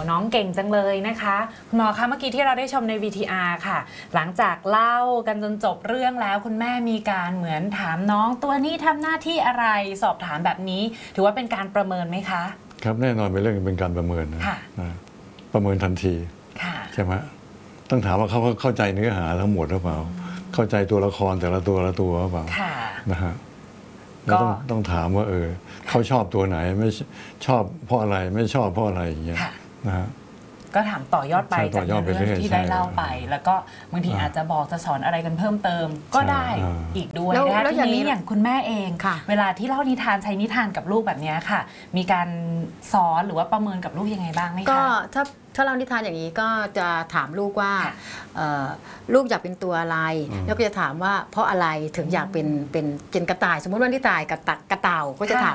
น้องเก่งจังเลยนะคะคุณหมอคะเมื่อกี้ที่เราได้ชมใน VTR ค่ะหลังจากเล่ากันจนจบเรื่องแล้วคุณแม่มีการเหมือนถามน้องตัวนี้ทำหน้าที่อะไรสอบถามแบบนี้ถือว่าเป็นการประเมินไหมคะครับแน่นอนเป็นเรื่องเป็นการประเมินนะประเมินทันทีใช่ไหมต้องถามว่าเขาเข้าใจเนื้อหาทั้งหมดหรือเปล่าเข้าใจตัวละครแต่ละตัวหรือเปล่านะฮะแล้วต้องถามว่าเขาชอบตัวไหนไม่ชอบเพราะอะไรไม่ชอบเพราะอะไรอย่างเงี้ยนะฮะก็ถามต่อยอดไปจากเรื่องที่ได้เล่าไปแล้วก็บางทีอาจจะบอกจะสอนอะไรกันเพิ่มเติมก็ได้อีกด้วยนะคะทีนี้อย่างคุณแม่เองเวลาที่เล่านิทานใช้นิทานกับลูกแบบนี้ค่ะมีการสอนหรือว่าประเมินกับลูกยังไงบ้างไหมคะก็ถ้าเล่านิทานอย่างนี้ก็จะถามลูกว่าลูกอยากเป็นตัวอะไรแล้วก็จะถามว่าเพราะอะไรถึงอยากเป็นกระต่ายสมมติว่านิทานกระต่ายก็จะถาม